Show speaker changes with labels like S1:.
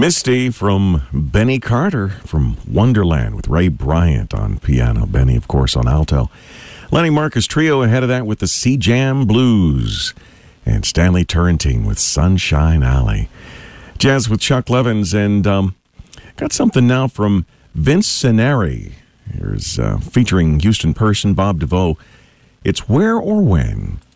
S1: Misty from Benny Carter from Wonderland with Ray Bryant on piano. Benny, of course, on alto. Lenny Marcus Trio ahead of that with the Sea Jam Blues. And Stanley Turrentine with Sunshine Alley. Jazz with Chuck Levins. And got something now from Vince Scenari. Here's featuring Houston Person, Bob DeVoe. It's Where or When.